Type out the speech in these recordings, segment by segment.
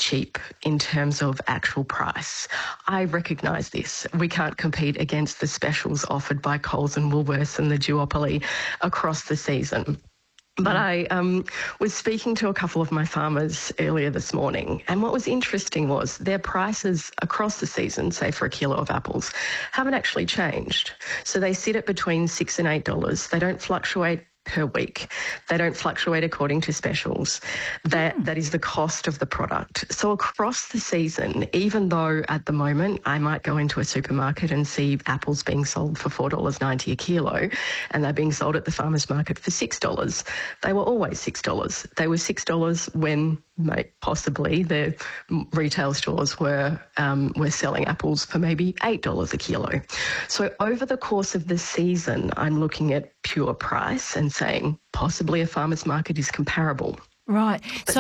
cheap in terms of actual price. I recognise this. We can't compete against the specials offered by Coles and Woolworths and the duopoly across the season. But I was speaking to a couple of my farmers earlier this morning, and what was interesting was their prices across the season, say for a kilo of apples, haven't actually changed. So they sit at between $6 and $8. They don't fluctuate per week. They don't fluctuate according to specials. That is the cost of the product. So across the season, even though at the moment I might go into a supermarket and see apples being sold for $4.90 a kilo and they're being sold at the farmer's market for $6, they were always $6. They were $6 when possibly the retail stores were selling apples for maybe $8 a kilo. So over the course of the season, I'm looking at pure price and saying possibly a farmer's market is comparable. Right.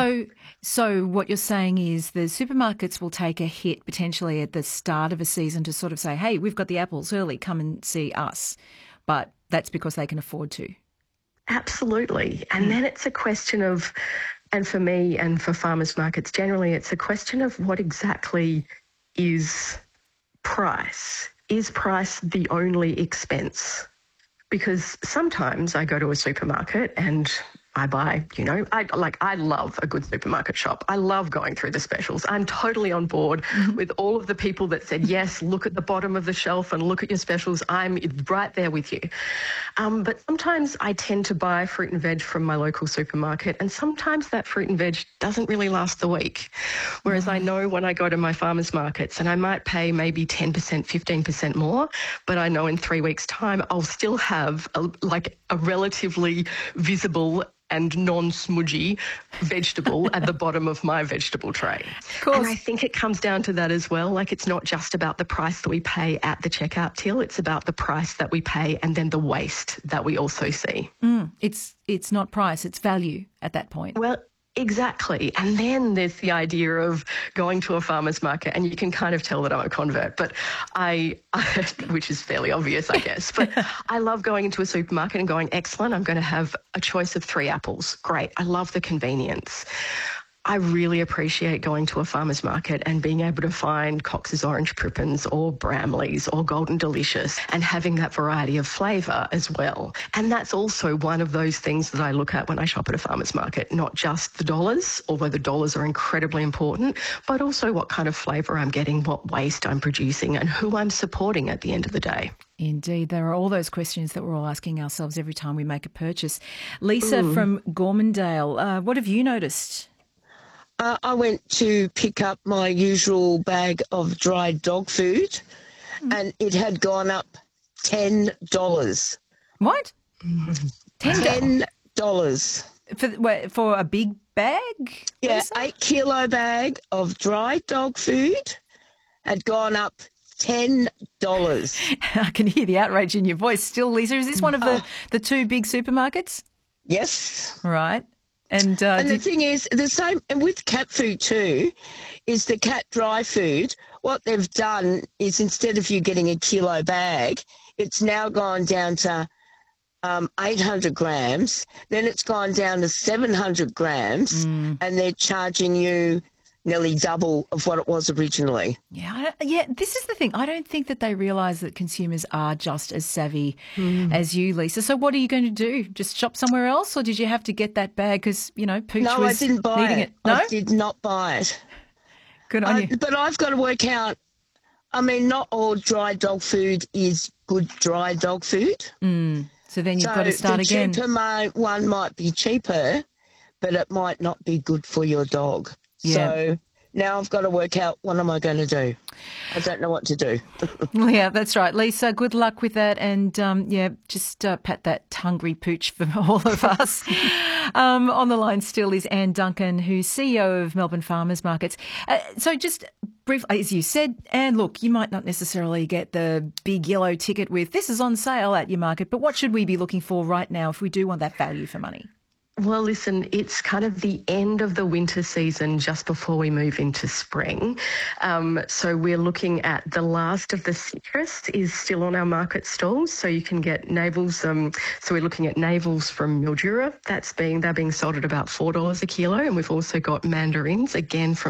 So what you're saying is the supermarkets will take a hit potentially at the start of a season to sort of say, hey, we've got the apples early, come and see us. But that's because they can afford to. Absolutely. And then it's a question of, and for me and for farmers markets generally, it's a question of what exactly is price. Is price the only expense? Because sometimes I go to a supermarket and I buy, I love a good supermarket shop. I love going through the specials. I'm totally on board with all of the people that said, yes, look at the bottom of the shelf and look at your specials. I'm right there with you. But sometimes I tend to buy fruit and veg from my local supermarket, and sometimes that fruit and veg doesn't really last the week. Whereas I know when I go to my farmers markets and I might pay maybe 10%, 15% more, but I know in 3 weeks' time I'll still have a relatively visible and non-smudgy vegetable at the bottom of my vegetable tray. Of course. And I think it comes down to that as well. Like, it's not just about the price that we pay at the checkout till, it's about the price that we pay and then the waste that we also see. It's not price, it's value at that point. Well, exactly. And then there's the idea of going to a farmer's market, and you can kind of tell that I'm a convert, but which is fairly obvious, I guess. But I love going into a supermarket and going, excellent, I'm going to have a choice of 3 apples. Great. I love the convenience. I really appreciate going to a farmer's market and being able to find Cox's Orange Prippins or Bramley's or Golden Delicious and having that variety of flavour as well. And that's also one of those things that I look at when I shop at a farmer's market, not just the dollars, although the dollars are incredibly important, but also what kind of flavour I'm getting, what waste I'm producing and who I'm supporting at the end of the day. Indeed, there are all those questions that we're all asking ourselves every time we make a purchase. Lisa from Gormandale, what have you noticed? I went to pick up my usual bag of dried dog food and it had gone up $10. What? $10. For a big bag? Yeah, 8 kilo bag of dried dog food had gone up $10. I can hear the outrage in your voice still, Lisa. Is this one of the 2 big supermarkets? Yes. Right. And the thing is, the same and with cat food too, is the cat dry food. What they've done is instead of you getting a kilo bag, it's now gone down to 800 grams. Then it's gone down to 700 grams, and they're charging you nearly double of what it was originally. Yeah, this is the thing. I don't think that they realise that consumers are just as savvy as you, Lisa. So what are you going to do? Just shop somewhere else, or did you have to get that bag because, Pooch no, was I didn't buy needing it? No? I did not buy it. Good on you. But I've got to work out, not all dry dog food is good dry dog food. So then you've got to start again. The cheaper one might be cheaper, but it might not be good for your dog. Yeah. So now I've got to work out what am I going to do. I don't know what to do. Yeah, that's right. Lisa, good luck with that. And, just pat that hungry pooch for all of us. On the line still is Anne Duncan, who's CEO of Melbourne Farmers Markets. So just briefly, as you said, Anne, look, you might not necessarily get the big yellow ticket with this is on sale at your market, but what should we be looking for right now if we do want that value for money? Well, listen, it's kind of the end of the winter season just before we move into spring. So we're looking at the last of the citrus is still on our market stalls. So you can get navels. So we're looking at navels from Mildura. They're being sold at about $4 a kilo. And we've also got mandarins, again, from